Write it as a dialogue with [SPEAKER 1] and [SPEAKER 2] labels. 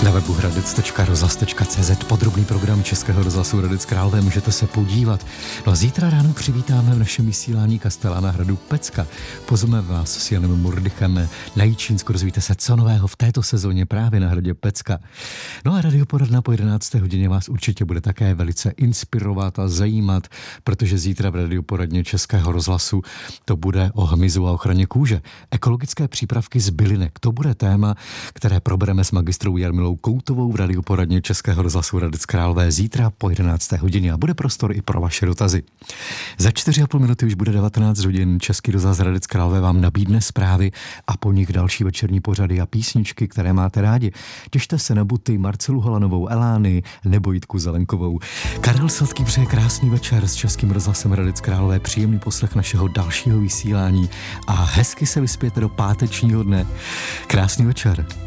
[SPEAKER 1] Na webu hradec.rozhlas.cz podrobný program Českého rozhlasu Hradec Králové můžete se podívat. No a zítra ráno přivítáme v našem vysílání kastelána hradu Pecka. Pozveme vás s Janem Murdychem na Jičínsku, dozvíte se, co nového v této sezóně právě na hradě Pecka. No a radioporadna po 11. hodině vás určitě bude také velice inspirovat a zajímat, protože zítra v radioporadně Českého rozhlasu to bude o hmyzu a ochraně kůže. Ekologické přípravky z bylinek, to bude téma, které probereme s magistrou Jarmilou Koutovou v radioporadně Českého rozhlasu Hradec Králové zítra po 11. hodině a bude prostor i pro vaše dotazy. Za 4,5 minuty už bude 19 hodin. Český rozhlas Hradec Králové vám nabídne zprávy a po nich další večerní pořady a písničky, které máte rádi. Těšte se na Buty, Marcelu Holanovou, Elány nebo Jitku Zelenkovou. Karel Sladký přeje krásný večer s Českým rozhlasem Hradec Králové, příjemný poslech našeho dalšího vysílání a hezky se vyspěte do pátečního dne. Krásný večer.